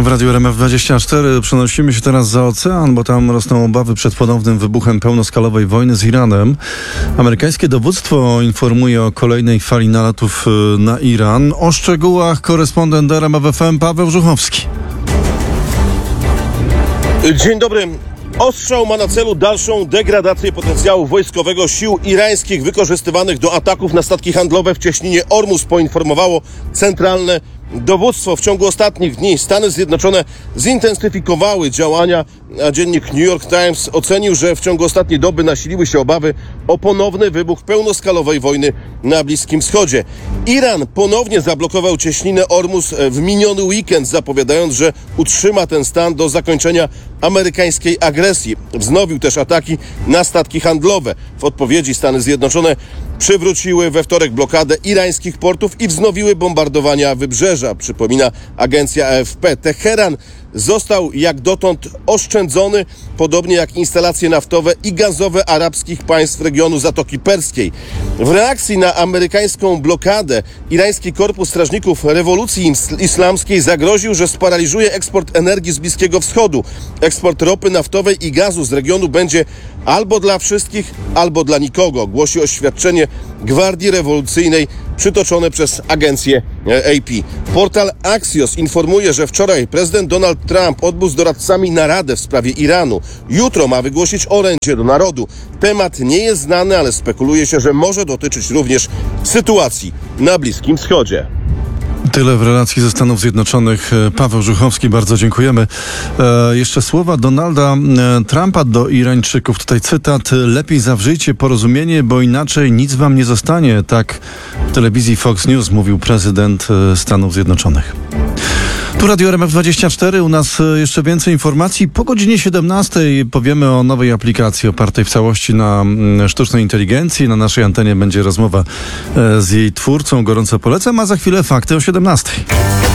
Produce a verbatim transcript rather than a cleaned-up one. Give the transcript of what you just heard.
W Radiu R M F dwadzieścia cztery przenosimy się teraz za ocean, bo tam rosną obawy przed ponownym wybuchem pełnoskalowej wojny z Iranem. Amerykańskie dowództwo informuje o kolejnej fali nalatów na Iran. O szczegółach korespondent R M F F M Paweł Żuchowski. Dzień dobry. Ostrzał ma na celu dalszą degradację potencjału wojskowego sił irańskich wykorzystywanych do ataków na statki handlowe w cieśninie Ormus, poinformowało centralne dowództwo. W ciągu ostatnich dni Stany Zjednoczone zintensyfikowały działania, a dziennik New York Times ocenił, że w ciągu ostatniej doby nasiliły się obawy o ponowny wybuch pełnoskalowej wojny na Bliskim Wschodzie. Iran ponownie zablokował cieśninę Ormus w miniony weekend, zapowiadając, że utrzyma ten stan do zakończenia amerykańskiej agresji. Wznowił też ataki na statki handlowe. W odpowiedzi Stany Zjednoczone przywróciły we wtorek blokadę irańskich portów i wznowiły bombardowania wybrzeża, przypomina agencja A F P. Teheran został jak dotąd oszczędzony, podobnie jak instalacje naftowe i gazowe arabskich państw regionu Zatoki Perskiej. W reakcji na amerykańską blokadę irański Korpus Strażników Rewolucji Islamskiej zagroził, że sparaliżuje eksport energii z Bliskiego Wschodu. Eksport ropy naftowej i gazu z regionu będzie albo dla wszystkich, albo dla nikogo, głosi oświadczenie Gwardii Rewolucyjnej przytoczone przez agencję A P. Portal Axios informuje, że wczoraj prezydent Donald Trump odbył z doradcami naradę w sprawie Iranu. Jutro ma wygłosić orędzie do narodu. Temat nie jest znany, ale spekuluje się, że może dotyczyć również sytuacji na Bliskim Wschodzie. Tyle w relacji ze Stanów Zjednoczonych. Paweł Żuchowski, bardzo dziękujemy. E, jeszcze słowa Donalda Trumpa do Irańczyków. Tutaj cytat: lepiej zawrzyjcie porozumienie, bo inaczej nic wam nie zostanie. Tak w telewizji Fox News mówił prezydent Stanów Zjednoczonych. Tu Radio R M F dwadzieścia cztery, u nas jeszcze więcej informacji. Po godzinie siedemnastej powiemy o nowej aplikacji opartej w całości na sztucznej inteligencji. Na naszej antenie będzie rozmowa z jej twórcą. Gorąco polecam, a za chwilę fakty o siedemnastej.